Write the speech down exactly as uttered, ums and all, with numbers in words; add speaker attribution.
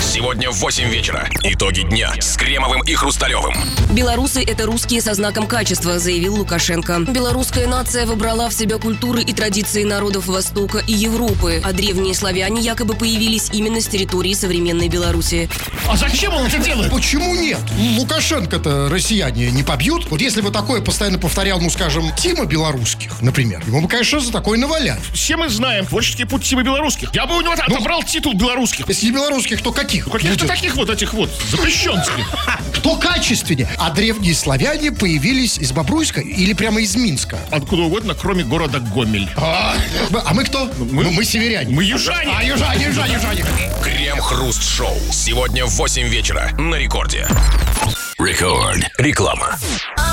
Speaker 1: Сегодня в восемь вечера. Итоги дня с Кремовым и Хрусталевым.
Speaker 2: Белорусы – это русские со знаком качества, заявил Лукашенко. Белорусская нация вобрала в себя культуры и традиции народов Востока и Европы, а древние славяне якобы появились именно с территории современной Беларуси.
Speaker 3: А зачем он это делает?
Speaker 4: Почему нет? Лукашенко-то россияне не побьют. Вот если бы такое постоянно повторял, ну, скажем, Тима Белорусских, например, ему бы, конечно, за такое наваляли.
Speaker 3: Все мы знаем творческий путь Тимы Белорусских. Я бы у него ну, отобрал титул белорусских.
Speaker 4: Если не белорусских, то каких?
Speaker 3: Ну, каких-то таких вот этих вот, запрещенских.
Speaker 4: Кто качественнее? А древние славяне появились из Бобруйска или прямо из Минска?
Speaker 3: Откуда угодно, кроме города Гомель.
Speaker 4: А, а мы кто?
Speaker 3: Мы,
Speaker 4: ну, мы северяне.
Speaker 3: Мы южане.
Speaker 4: А, южане, южане, южане.
Speaker 1: Крем-хруст-шоу. Сегодня в восемь вечера на Рекорде. Рекорд. Реклама.